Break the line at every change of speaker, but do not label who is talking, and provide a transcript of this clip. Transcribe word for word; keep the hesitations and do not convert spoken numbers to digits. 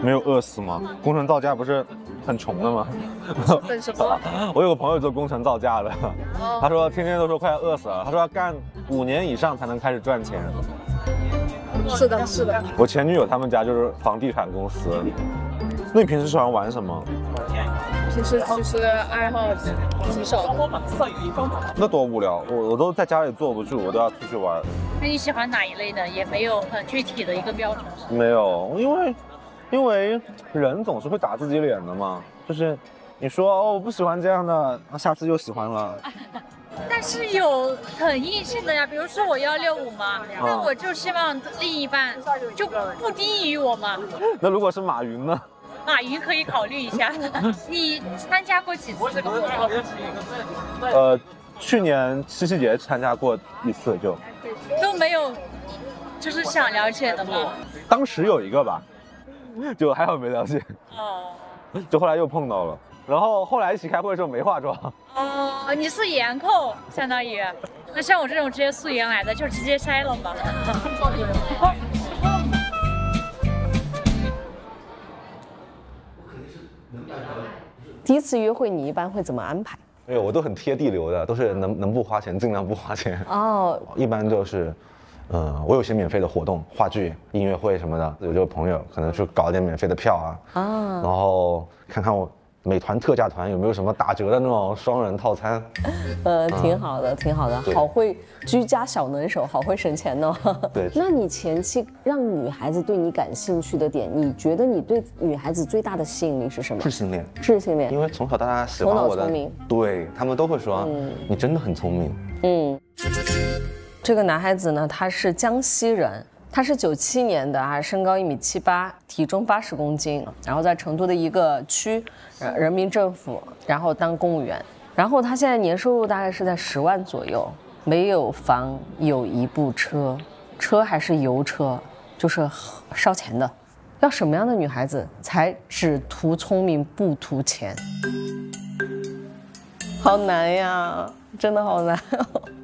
没有饿死吗？工程造价不是很穷的吗？
很什么？
我有个朋友做工程造价的，
哦、
他说天天都说快要饿死了，他说要干五年以上才能开始赚钱。
是的，是的。
我前女友他们家就是房地产公司。那你平时喜欢玩什么？
平时就是爱好极少的。
那多无聊，我我都在家里坐不住，我都要出去玩。
那你喜欢哪一类的？也没有很具体的一个标准。
没有，因为因为人总是会打自己脸的嘛，就是你说哦我不喜欢这样的，下次又喜欢了。
但是有很硬性的呀，比如说我幺六五嘛，那我就希望另一半就不低于我嘛。
那如果是马云呢？
马云可以考虑一下。你参加过几次这个活动？
呃，去年七夕节参加过一次就，
都没有，就是想了解的吗？
当时有一个吧，就还好没了解。
哦。
就后来又碰到了，然后后来一起开会的时候没化妆。
哦，你是颜控，相当于。那像我这种直接素颜来的，就直接筛了嘛。
第一次约会你一般会怎么安排？
没有，我都很贴地流的，都是能能不花钱尽量不花钱。
哦，
一般都是，嗯，我有些免费的活动，话剧、音乐会什么的，有这个朋友可能去搞点免费的票啊，啊，然后看看我美团特价团有没有什么打折的那种双人套餐。
呃，挺好的，挺好的，好会居家小能手，好会省钱哦。
对。
那你前期让女孩子对你感兴趣的点，你觉得你对女孩子最大的吸引力是什么？
智性恋。
智性恋。
因为从小到大喜欢我的，头脑聪明，对他们都会说，嗯，你真的很聪明。嗯。
这个男孩子呢，他是江西人。他是九七年的啊，身高一米七八，体重八十公斤，然后在成都的一个区，呃，人民政府，然后当公务员，然后他现在年收入大概是在十万左右，没有房，有一部车，车还是油车，就是烧钱的。要什么样的女孩子才只图聪明不图钱？好难呀，真的好难哦。